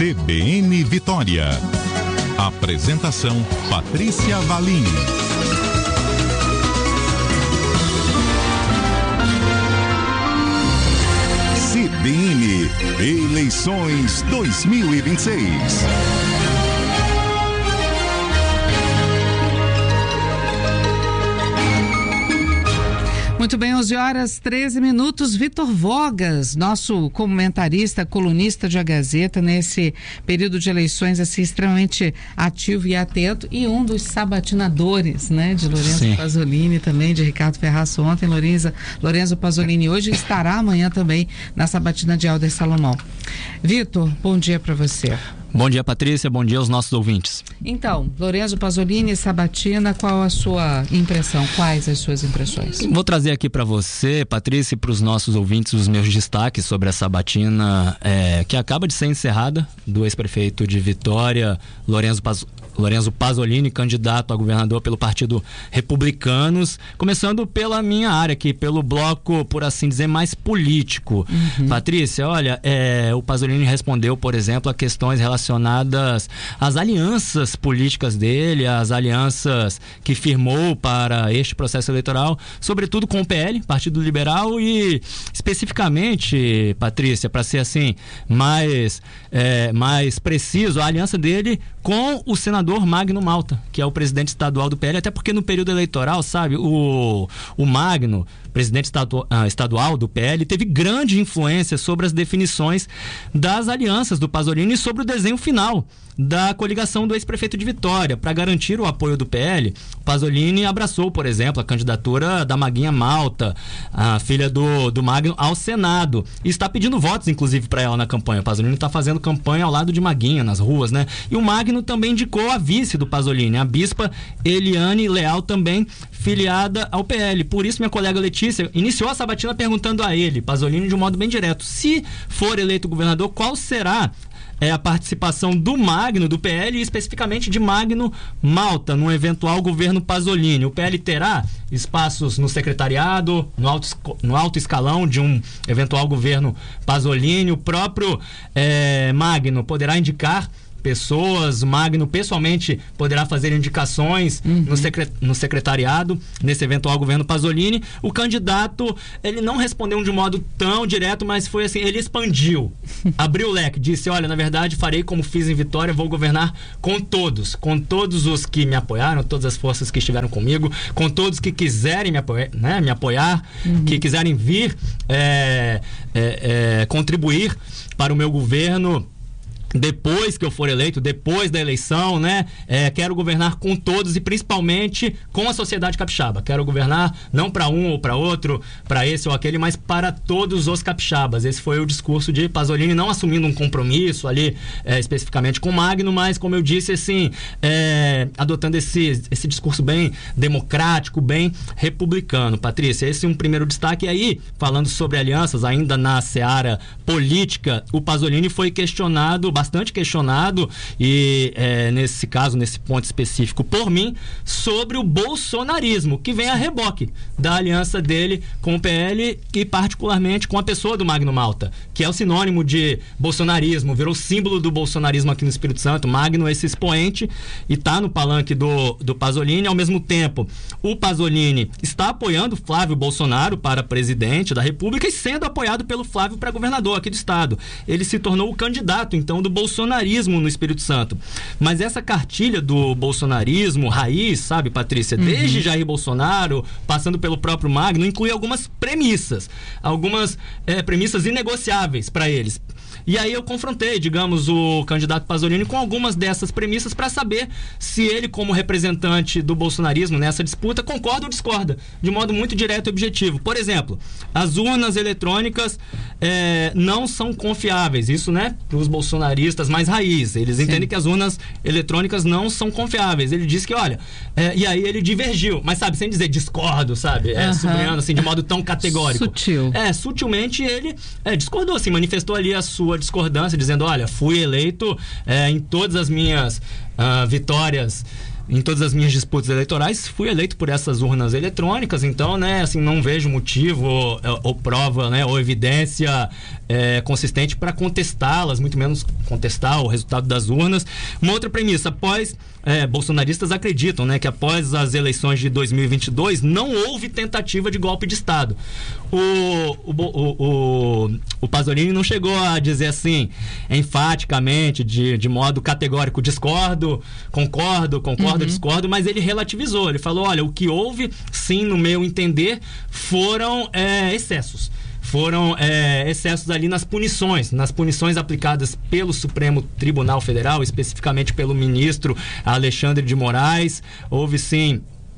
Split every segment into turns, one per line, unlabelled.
CBN Vitória. Apresentação: Patrícia Valim. CBN Eleições 2026.
Muito bem, 11h13. Vitor Vogas, nosso comentarista, colunista de A Gazeta, nesse período de eleições, assim, extremamente ativo e atento, e um dos sabatinadores, né, de Lorenzo Pasolini, também de Ricardo Ferraz ontem, Lorenzo Pasolini hoje, estará amanhã também na sabatina de Alder Salomão. Vitor, bom dia para você.
Bom dia, Patrícia. Bom dia aos nossos ouvintes.
Então, Lorenzo Pasolini, sabatina, qual a sua impressão? Quais as suas impressões?
Vou trazer aqui para você, Patrícia, e para os nossos ouvintes os meus destaques sobre a sabatina que acaba de ser encerrada, do ex-prefeito de Vitória, Lorenzo Pasolini, candidato a governador pelo Partido Republicanos, começando pela minha área aqui, pelo bloco, por assim dizer, mais político. Patrícia, olha, o Pasolini respondeu, por exemplo, a questões relacionadas às alianças políticas dele, às alianças que firmou para este processo eleitoral, sobretudo com o PL, Partido Liberal, e especificamente, Patrícia, para ser assim, mais preciso, a aliança dele com o senador Magno Malta, que é o presidente estadual do PL, até porque no período eleitoral, sabe, o Magno, presidente estadual do PL, teve grande influência sobre as definições das alianças do Pasolini e sobre o desenho final da coligação do ex-prefeito de Vitória. Para garantir o apoio do PL, o Pasolini abraçou, por exemplo, a candidatura da Maguinha Malta, a filha do Magno, ao Senado, e está pedindo votos, inclusive, para ela na campanha. O Pasolini está fazendo campanha ao lado de Maguinha, nas ruas, né? E o Magno também indicou a vice do Pasolini, a bispa Eliane Leal, também filiada ao PL. Por isso, minha colega Letícia iniciou a sabatina perguntando a ele, Pasolini, de um modo bem direto: se for eleito governador, qual será a participação do Magno, do PL, e especificamente de Magno Malta, num eventual governo Pasolini? O PL terá espaços no secretariado, no alto escalão de um eventual governo Pasolini? O próprio Magno poderá indicar pessoas, o Magno pessoalmente poderá fazer indicações no secretariado, nesse eventual governo Pasolini. O candidato, ele não respondeu de um modo tão direto, mas foi assim, ele expandiu, abriu o leque, disse: olha, na verdade farei como fiz em Vitória, vou governar com todos os que me apoiaram, todas as forças que estiveram comigo, com todos que quiserem me apoiar, que quiserem vir contribuir para o meu governo depois que eu for eleito, depois da eleição, né? Quero governar com todos e principalmente com a sociedade capixaba. Quero governar não para um ou para outro, para esse ou aquele, mas para todos os capixabas. Esse foi o discurso de Pasolini, não assumindo um compromisso ali especificamente com o Magno, mas, como eu disse, assim, adotando esse discurso bem democrático, bem republicano. Patrícia, esse é um primeiro destaque. E aí, falando sobre alianças, ainda na seara política, o Pasolini foi bastante questionado, e nesse caso, nesse ponto específico, por mim, sobre o bolsonarismo, que vem a reboque da aliança dele com o PL e particularmente com a pessoa do Magno Malta, que é o sinônimo de bolsonarismo, virou símbolo do bolsonarismo aqui no Espírito Santo. Magno, esse expoente, e está no palanque do Pasolini. Ao mesmo tempo, o Pasolini está apoiando Flávio Bolsonaro para presidente da República e sendo apoiado pelo Flávio para governador aqui do estado. Ele se tornou o candidato, então, do bolsonarismo no Espírito Santo. Mas essa cartilha do bolsonarismo raiz, sabe, Patrícia, desde Jair Bolsonaro, passando pelo próprio Magno, inclui algumas premissas inegociáveis para eles. E aí eu confrontei, digamos, o candidato Pasolini com algumas dessas premissas para saber se ele, como representante do bolsonarismo nessa disputa, concorda ou discorda, de modo muito direto e objetivo. Por exemplo, as urnas eletrônicas não são confiáveis. Isso, né, para os bolsonaristas mais raiz. Eles entendem que as urnas eletrônicas não são confiáveis. Ele disse que, olha, e aí ele divergiu, mas, sabe, sem dizer discordo, sabe, sublinhando assim, de modo tão categórico.
Sutil.
Sutilmente ele discordou, assim, manifestou ali a sua discordância, dizendo: olha, fui eleito em todas as minhas vitórias em todas as minhas disputas eleitorais, fui eleito por essas urnas eletrônicas, então, né, assim, não vejo motivo ou prova, né, ou evidência consistente para contestá-las, muito menos contestar o resultado das urnas. Uma outra premissa, bolsonaristas acreditam, né, que após as eleições de 2022 não houve tentativa de golpe de Estado. O Pasolini não chegou a dizer assim, enfaticamente, de modo categórico, discordo, concordo, discordo, mas ele relativizou, ele falou, olha, o que houve, sim, no meu entender, foram excessos. Foram excessos ali nas punições aplicadas pelo Supremo Tribunal Federal, especificamente pelo ministro Alexandre de Moraes. Houve sim,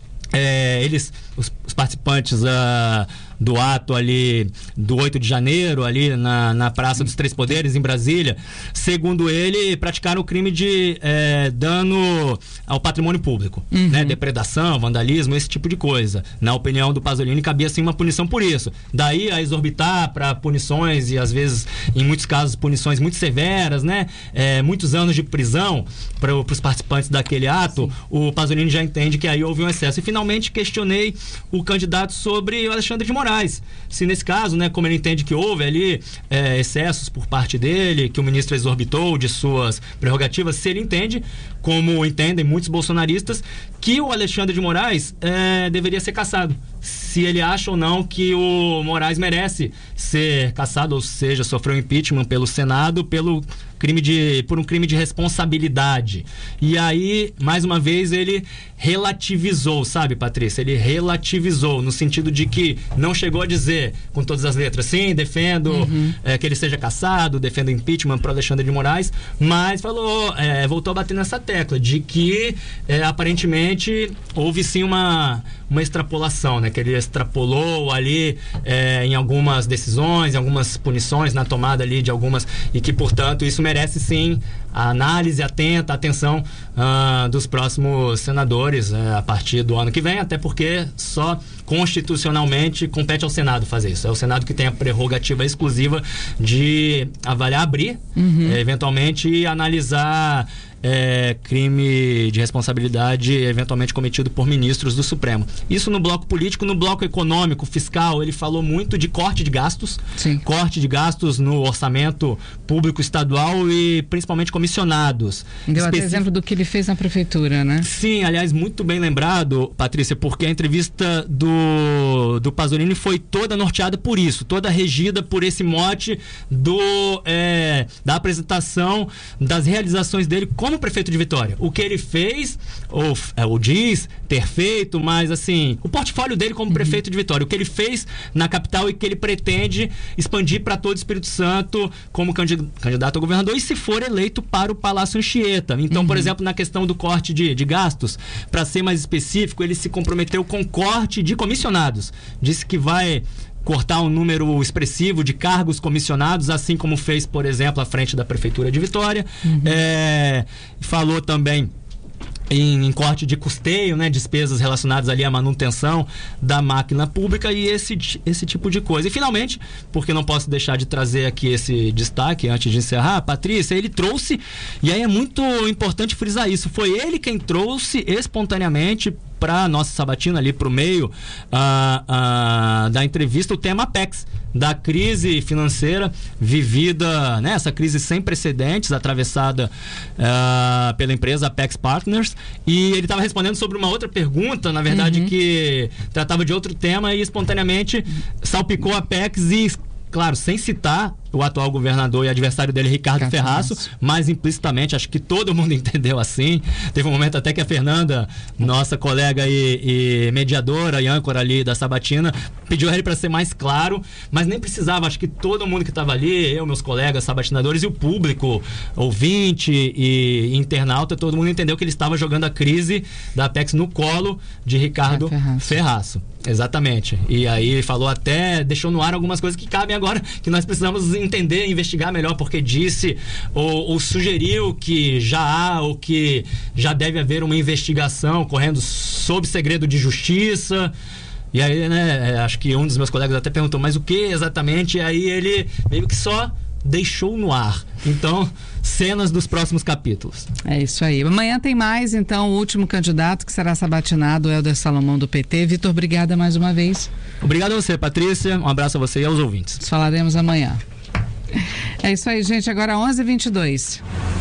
os participantes do ato ali do 8 de janeiro, ali na Praça dos Três Poderes, em Brasília, segundo ele, praticaram o crime de dano ao patrimônio público, né? Depredação, vandalismo, esse tipo de coisa. Na opinião do Pasolini, cabia sim uma punição por isso. Daí a exorbitar para punições, e às vezes, em muitos casos, punições muito severas, né? Muitos anos de prisão para os participantes daquele ato. Sim. O Pasolini já entende que aí houve um excesso. E finalmente questionei o candidato sobre o Alexandre de Moraes. Se nesse caso, né, como ele entende que houve ali excessos por parte dele, que o ministro exorbitou de suas prerrogativas, se ele entende, como entendem muitos bolsonaristas, que o Alexandre de Moraes deveria ser cassado. Se ele acha ou não que o Moraes merece ser cassado, ou seja, sofreu impeachment pelo Senado por um crime de responsabilidade. E aí, mais uma vez, ele relativizou, sabe, Patrícia? Ele relativizou, no sentido de que não chegou a dizer, com todas as letras, sim, defendo que ele seja cassado, defendo impeachment para Alexandre de Moraes, mas falou, voltou a bater nessa tecla de que, aparentemente, houve sim uma extrapolação, né? Que ele extrapolou ali em algumas decisões, em algumas punições, na tomada ali de algumas, e que, portanto, isso merece sim a análise atenta, a atenção dos próximos senadores a partir do ano que vem, até porque só constitucionalmente compete ao Senado fazer isso. É o Senado que tem a prerrogativa exclusiva de avaliar, abrir, eventualmente, e analisar crime de responsabilidade eventualmente cometido por ministros do Supremo. Isso no bloco político. No bloco econômico, fiscal, ele falou muito de corte de gastos. Sim. Corte de gastos no orçamento público estadual e principalmente comissionados.
Deu até exemplo do que ele fez na prefeitura, né? Sim,
aliás, muito bem lembrado, Patrícia, porque a entrevista do Pasolini foi toda norteada por isso, toda regida por esse mote da apresentação das realizações dele como prefeito de Vitória. O que ele fez, ou diz ter feito, mas assim, o portfólio dele como prefeito de Vitória, o que ele fez na capital e que ele pretende expandir para todo o Espírito Santo como candidato a governador, e se for eleito para o Palácio Anchieta. Então, por exemplo, na questão do corte de gastos, para ser mais específico, ele se comprometeu com corte de comissionados. Disse que vai cortar um número expressivo de cargos comissionados, assim como fez, por exemplo, à frente da Prefeitura de Vitória. Falou também em corte de custeio, né, despesas relacionadas ali à manutenção da máquina pública e esse tipo de coisa. E finalmente, porque não posso deixar de trazer aqui esse destaque antes de encerrar, Patrícia, ele trouxe, e aí é muito importante frisar isso, foi ele quem trouxe espontaneamente para a nossa sabatina, ali para o meio da entrevista, o tema Apex, da crise financeira vivida, né, essa crise sem precedentes, atravessada pela empresa Apex Partners, e ele estava respondendo sobre uma outra pergunta, na verdade, que tratava de outro tema, e espontaneamente salpicou a Apex e, claro, sem citar o atual governador e adversário dele, Ricardo Ferraço, mas implicitamente, acho que todo mundo entendeu assim. Teve um momento até que a Fernanda, nossa colega e mediadora e âncora ali da sabatina, pediu a ele para ser mais claro, mas nem precisava. Acho que todo mundo que estava ali, eu, meus colegas sabatinadores e o público, ouvinte e internauta, todo mundo entendeu que ele estava jogando a crise da Apex no colo de Ricardo Ferraço. Exatamente. E aí falou até, deixou no ar algumas coisas que cabem agora, que nós precisamos entender, investigar melhor, porque disse ou sugeriu que já há ou que já deve haver uma investigação correndo sob segredo de justiça. E aí, né, acho que um dos meus colegas até perguntou, mas o que exatamente? E aí ele meio que só deixou no ar. Então, cenas dos próximos capítulos.
É isso aí. Amanhã tem mais, então, o último candidato que será sabatinado, o Helder Salomão do PT. Vitor, obrigada mais uma vez.
Obrigado a você, Patrícia. Um abraço a você e aos ouvintes.
Falaremos amanhã. É isso aí, gente. Agora 11h22.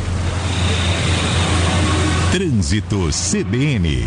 Trânsito CBN.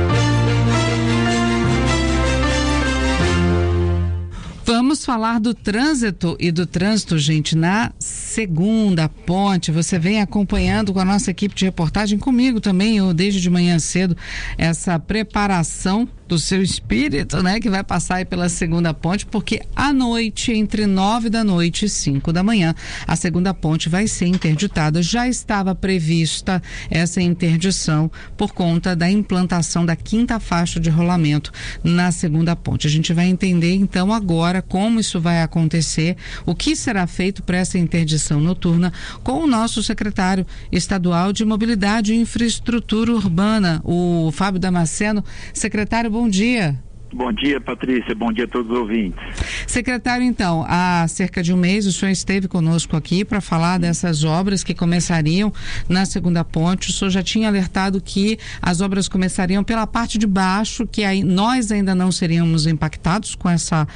Vamos falar do trânsito e do trânsito, gente, na segunda ponte. Você vem acompanhando com a nossa equipe de reportagem, comigo também, eu desde de manhã cedo, essa preparação do seu espírito, né, que vai passar aí pela segunda ponte, porque à noite, entre 9 da noite e 5 da manhã, a segunda ponte vai ser interditada. Já estava prevista essa interdição por conta da implantação da 5ª faixa de rolamento na segunda ponte. A gente vai entender então agora como isso vai acontecer, o que será feito para essa interdição noturna com o nosso secretário estadual de Mobilidade e Infraestrutura Urbana, o Fábio Damasceno. Secretário, bom dia.
Bom dia, Patrícia. Bom dia a todos os ouvintes.
Secretário, então, há cerca de um mês o senhor esteve conosco aqui para falar dessas obras que começariam na segunda ponte. O senhor já tinha alertado que as obras começariam pela parte de baixo, que aí nós ainda não seríamos impactados com essa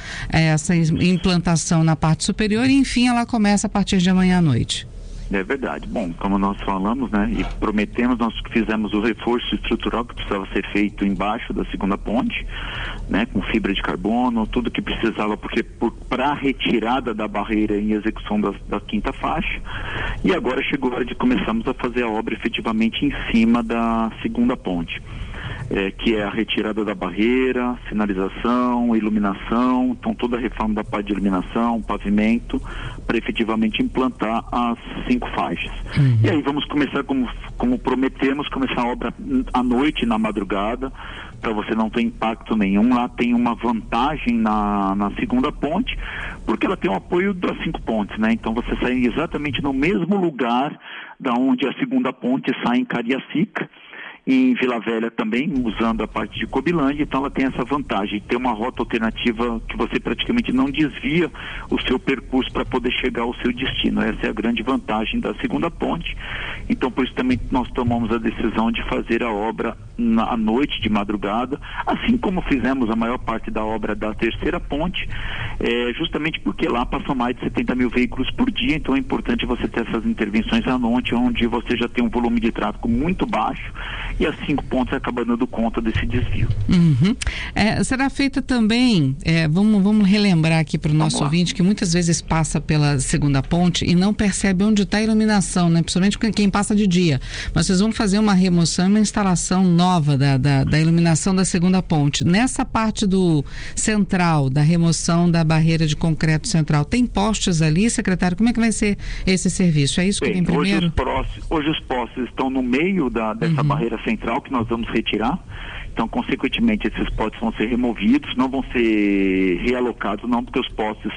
implantação na parte superior e, enfim, ela começa a partir de amanhã à noite.
É verdade. Bom, como nós falamos, né, e prometemos, nós fizemos o reforço estrutural que precisava ser feito embaixo da segunda ponte, né, com fibra de carbono, tudo que precisava, porque para a retirada da barreira em execução da 5ª faixa. E agora chegou a hora de começarmos a fazer a obra efetivamente em cima da segunda ponte. Que é a retirada da barreira, sinalização, iluminação, então toda a reforma da parte de iluminação, pavimento, para efetivamente implantar as 5 faixas. E aí vamos começar, como prometemos, começar a obra à noite, na madrugada, para você não ter impacto nenhum. Lá tem uma vantagem na segunda ponte, porque ela tem o apoio das 5 pontes, né? Então você sai exatamente no mesmo lugar da onde a segunda ponte sai em Cariacica, em Vila Velha também, usando a parte de Cobilândia. Então ela tem essa vantagem de ter uma rota alternativa que você praticamente não desvia o seu percurso para poder chegar ao seu destino. Essa é a grande vantagem da segunda ponte. Então por isso também nós tomamos a decisão de fazer a obra à noite, de madrugada, assim como fizemos a maior parte da obra da terceira ponte, justamente porque lá passam mais de 70 mil veículos por dia. Então é importante você ter essas intervenções à noite, onde você já tem um volume de tráfego muito baixo e as 5 pontes acabam dando conta desse desvio.
Será feita também, vamos relembrar aqui para o nosso ouvinte, que muitas vezes passa pela segunda ponte e não percebe onde está a iluminação, né? Principalmente quem passa de dia. Mas vocês vão fazer uma remoção e uma instalação nova da iluminação da segunda ponte. Nessa parte do central, da remoção da barreira de concreto central, tem postes ali, secretário? Como é que vai ser esse serviço? É isso que tem primeiro?
Hoje os postes estão no meio dessa barreira central que nós vamos retirar. Então, consequentemente, esses postes vão ser removidos, não vão ser realocados, não, porque os postes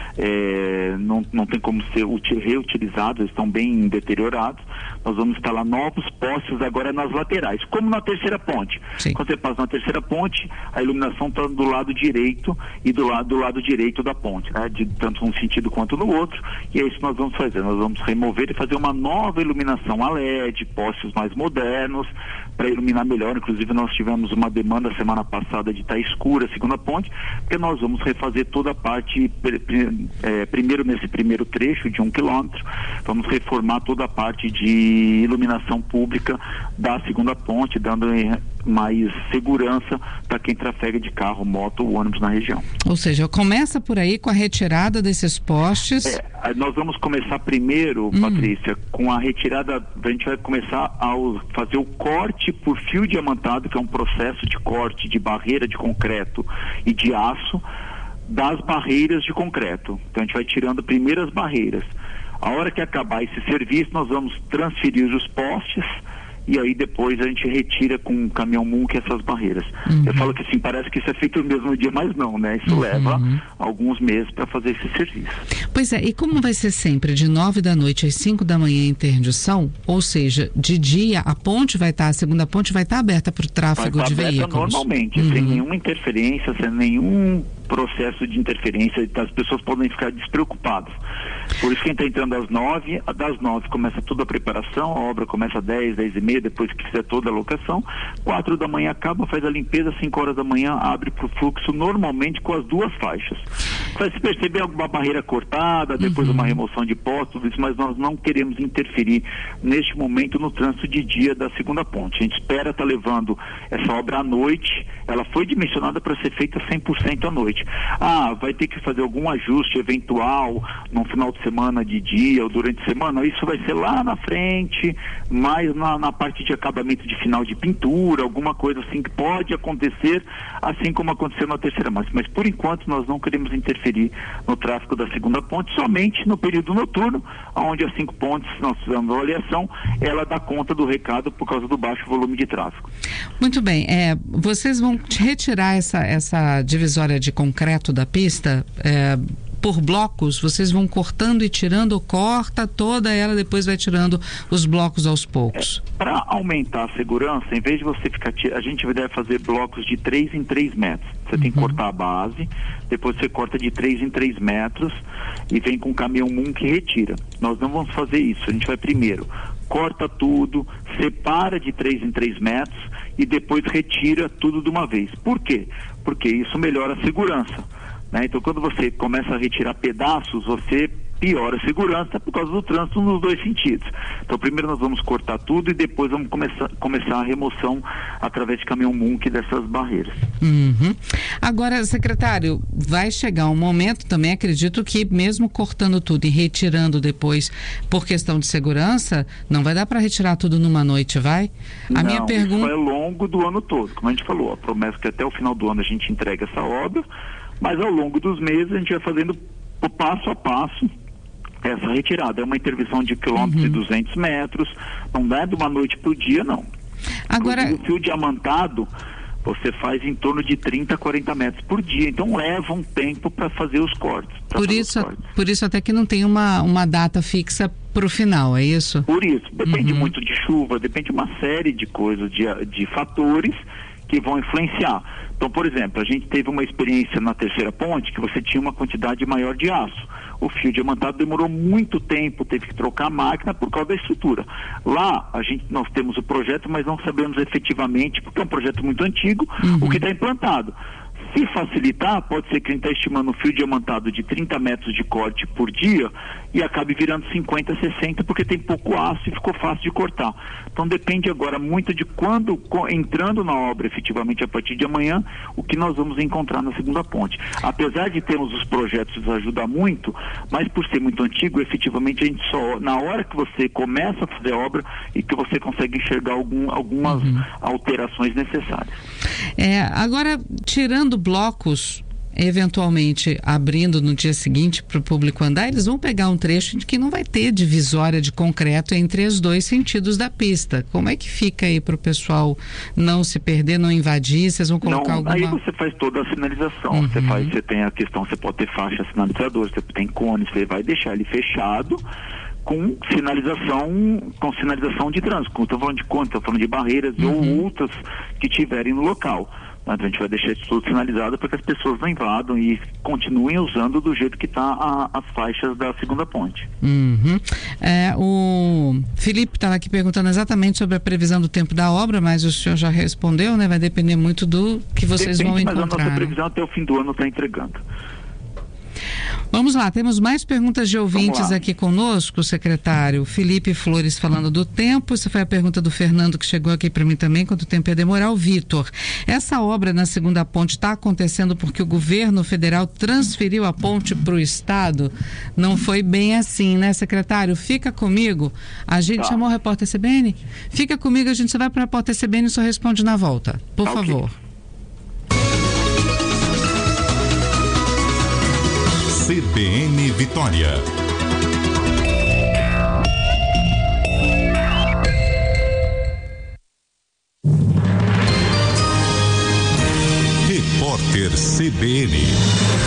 não tem como ser reutilizados, eles estão bem deteriorados. Nós vamos instalar novos postes agora nas laterais, como na terceira ponte.
Sim.
Quando você passa na terceira ponte, a iluminação está do lado direito e do lado direito da ponte, né? De tanto um sentido quanto no outro, e é isso que nós vamos fazer. Nós vamos remover e fazer uma nova iluminação a LED, postes mais modernos, para iluminar melhor. Inclusive nós tivemos uma demanda semana passada de estar escura a segunda ponte, porque nós vamos refazer toda a parte, primeiro nesse primeiro trecho de 1 quilômetro, vamos reformar toda a parte de iluminação pública da segunda ponte, dando mais segurança para quem trafega de carro, moto ou ônibus na região.
Ou seja, começa por aí com a retirada desses postes.
Nós vamos começar primeiro, Patrícia, com a retirada. A gente vai começar a fazer o corte por fio diamantado, que é um processo de corte de barreira de concreto e de aço das barreiras de concreto. Então a gente vai tirando primeiro as barreiras. A hora que acabar esse serviço, nós vamos transferir os postes e aí depois a gente retira com um caminhão MUNC essas barreiras. Eu falo que assim, parece que isso é feito no mesmo dia, mas não, né? Isso leva alguns meses para fazer esse serviço.
Pois é, e como vai ser sempre de 9 da noite às 5 da manhã em interdição, ou seja, de dia a segunda ponte vai estar aberta para o tráfego de veículos?
Normalmente, sem nenhuma interferência, sem nenhum processo de interferência, as pessoas podem ficar despreocupadas. Por isso que a gente está entrando às 9, das 9 começa toda a preparação, a obra começa às 10, 10 e meia, depois que fizer toda a locação, 4 da manhã acaba, faz a limpeza, 5 horas da manhã abre para o fluxo, normalmente com as 2 faixas. Vai se perceber alguma barreira cortada, depois uma remoção de postos, tudo isso, mas nós não queremos interferir neste momento no trânsito de dia da segunda ponte. A gente espera estar levando essa obra à noite, ela foi dimensionada para ser feita 100% à noite. Vai ter que fazer algum ajuste eventual no final de semana de dia ou durante a semana, isso vai ser lá na frente, mais na parte de acabamento de final de pintura, alguma coisa assim que pode acontecer, assim como aconteceu na terceira marcha. Mas por enquanto nós não queremos interferir no tráfego da segunda ponte, somente no período noturno, onde as 5 pontes, nós fizemos a avaliação, ela dá conta do recado por causa do baixo volume de tráfego.
Muito bem, vocês vão retirar essa divisória de concreto da pista por blocos? Vocês vão cortando e tirando, ou corta toda ela, depois vai tirando os blocos aos poucos?
Para aumentar a segurança, em vez de você ficar... A gente deve fazer blocos de 3 em 3 metros. Você tem que cortar a base, depois você corta de 3 em 3 metros e vem com o caminhão MUM que retira. Nós não vamos fazer isso. A gente vai primeiro, corta tudo, separa de 3 em 3 metros e depois retira tudo de uma vez. Por quê? Porque isso melhora a segurança, né? Então, quando você começa a retirar pedaços, você piora a segurança por causa do trânsito nos 2 sentidos. Então, primeiro nós vamos cortar tudo e depois vamos começar a remoção através de caminhão MUM dessas barreiras.
Agora, secretário, vai chegar um momento também, acredito que mesmo cortando tudo e retirando depois por questão de segurança, não vai dar para retirar tudo numa noite, vai? Minha pergunta...
Isso é ao longo do ano todo, como a gente falou, a promessa é que até o final do ano a gente entrega essa obra, mas ao longo dos meses a gente vai fazendo passo a passo essa retirada. É uma intervenção de quilômetros e 200 metros, não dá de uma noite para o dia, não.
Agora,
o fio diamantado você faz em torno de 30 a 40 metros por dia, então leva um tempo para fazer os cortes.
Por isso até que não tem uma data fixa para o final, é isso?
Por isso, depende muito de chuva, depende de uma série de coisas, de fatores que vão influenciar. Então, por exemplo, a gente teve uma experiência na terceira ponte que você tinha uma quantidade maior de aço. O fio diamantado demorou muito tempo, teve que trocar a máquina por causa da estrutura. Lá, nós temos o projeto, mas não sabemos efetivamente, porque é um projeto muito antigo, o que está implantado. Se facilitar, pode ser que a gente está estimando um fio diamantado de 30 metros de corte por dia e acabe virando 50, 60, porque tem pouco aço e ficou fácil de cortar. Então depende agora muito de quando, entrando na obra efetivamente a partir de amanhã, o que nós vamos encontrar na segunda ponte. Apesar de termos os projetos ajudar muito, mas por ser muito antigo, efetivamente a gente só, na hora que você começa a fazer a obra e que você consegue enxergar algumas alterações necessárias.
Agora, tirando blocos, eventualmente abrindo no dia seguinte para o público andar, eles vão pegar um trecho de que não vai ter divisória de concreto entre os 2 sentidos da pista. Como é que fica aí para o pessoal não se perder, não invadir? Vocês vão colocar alguma...
Aí você faz toda a sinalização. Você tem a questão, você pode ter faixa sinalizadora, você tem cones, você vai deixar ele fechado com sinalização de trânsito. Estou falando de cones, estou falando de barreiras ou multas que tiverem no local. Então a gente vai deixar isso tudo sinalizado para que as pessoas não invadam e continuem usando do jeito que está as faixas da segunda ponte.
O Felipe estava aqui perguntando exatamente sobre a previsão do tempo da obra, mas o senhor já respondeu, né? Vai depender muito do que vocês vão encontrar.
Mas a nossa previsão até o fim do ano está entregando.
Vamos lá, temos mais perguntas de ouvintes aqui conosco, secretário. Felipe Flores falando do tempo, essa foi a pergunta do Fernando que chegou aqui para mim também, quanto tempo ia demorar. O Vitor, essa obra na segunda ponte está acontecendo porque o governo federal transferiu a ponte para o estado? Não foi bem assim, né, secretário? Fica comigo, a gente chamou o repórter CBN? Fica comigo, a gente só vai para o repórter CBN e só responde na volta, por favor.
CBN Vitória. Repórter CBN.